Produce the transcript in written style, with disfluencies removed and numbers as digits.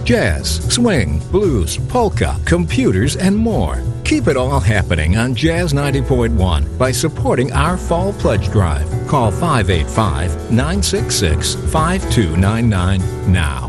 Jazz, swing, blues, polka, computers, and more. Keep it all happening on Jazz 90.1 by supporting our Fall Pledge Drive. Call 585-966-5299 now.